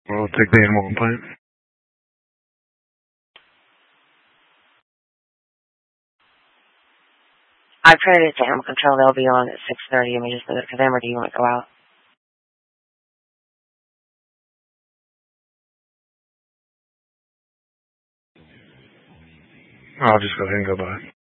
We'll take the animal complaint. I've traded it to animal control. They'll be on at 6:30. Let me just leave it for them, or do you want to go out? I'll just go ahead and go by.